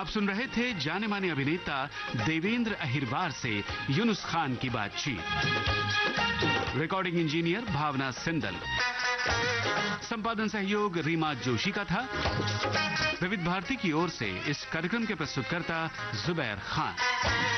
सुन रहे थे जाने माने अभिनेता देवेंद्र अहिरवार से यूनुस खान की बातचीत। रिकॉर्डिंग इंजीनियर भावना सिंदल, संपादन सहयोग रीमा जोशी का था। विविध भारती की ओर से इस कार्यक्रम के प्रस्तुतकर्ता जुबैर खान।